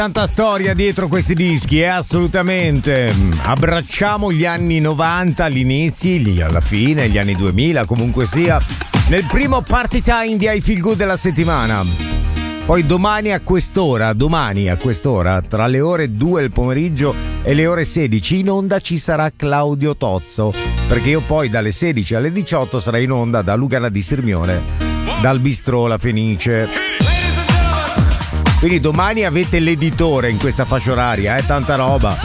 Tanta storia dietro questi dischi, assolutamente. Abbracciamo gli anni 90, gli inizi, alla fine, gli anni 2000, comunque sia, nel primo party time di I Feel Good della settimana. Poi domani a quest'ora, tra le ore 2 del pomeriggio e le ore 16 in onda ci sarà Claudio Tozzo, perché io poi dalle 16 alle 18 sarò in onda da Lugana di Sirmione, dal Bistrò La Fenice. Quindi domani avete l'editore in questa fascia oraria, tanta roba.